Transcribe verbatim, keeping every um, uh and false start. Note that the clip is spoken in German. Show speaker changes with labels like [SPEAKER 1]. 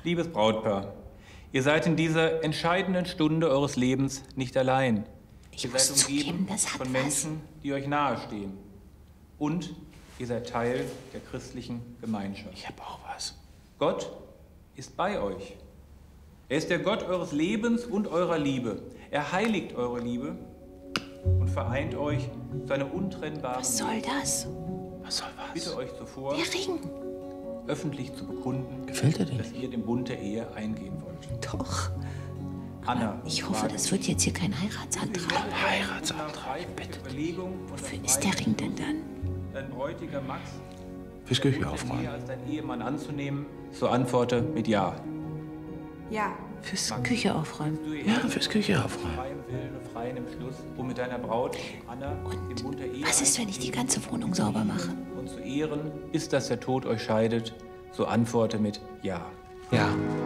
[SPEAKER 1] Liebes Brautpaar, ihr seid in dieser entscheidenden Stunde eures Lebens nicht allein.
[SPEAKER 2] Ich
[SPEAKER 1] ihr
[SPEAKER 2] muss
[SPEAKER 1] seid umgeben
[SPEAKER 2] zugeben, das hat
[SPEAKER 1] von
[SPEAKER 2] was.
[SPEAKER 1] Menschen, die euch nahestehen. Und ihr seid Teil der christlichen Gemeinschaft.
[SPEAKER 3] Ich habe auch was.
[SPEAKER 1] Gott ist bei euch. Er ist der Gott eures Lebens und eurer Liebe. Er heiligt eure Liebe und vereint euch zu einer untrennbaren
[SPEAKER 2] Was soll
[SPEAKER 1] Liebe.
[SPEAKER 2] das?
[SPEAKER 3] Was soll was?
[SPEAKER 1] Bitte euch zuvor,
[SPEAKER 2] Der Ring.
[SPEAKER 1] öffentlich zu bekunden,
[SPEAKER 3] Gefällt dir
[SPEAKER 1] dass
[SPEAKER 3] denn?
[SPEAKER 1] ihr den Bund der Ehe eingehen wollt.
[SPEAKER 2] Doch.
[SPEAKER 1] Anna,
[SPEAKER 2] Ich hoffe, das wird jetzt hier kein Heiratsantrag.
[SPEAKER 3] Heiratsantrag, bitte.
[SPEAKER 2] Wofür ist der Ring denn dann?
[SPEAKER 1] Dein Bräutigam Max,
[SPEAKER 3] Fürs Küche
[SPEAKER 1] Bund der
[SPEAKER 3] aufräumen.
[SPEAKER 1] Ehe als dein Ehemann anzunehmen, so antworte mit Ja.
[SPEAKER 4] Ja.
[SPEAKER 2] Fürs Küche aufräumen.
[SPEAKER 1] Du
[SPEAKER 3] Ja, fürs Küche aufräumen.
[SPEAKER 1] freiem Willen und freien Entschluss, um mit deiner Braut Anna den Bund der Ehe
[SPEAKER 2] Was ist, wenn ich die ganze Wohnung sauber mache?
[SPEAKER 1] und zu ehren, bis dass der Tod euch scheidet, so antworte mit Ja.
[SPEAKER 3] Ja.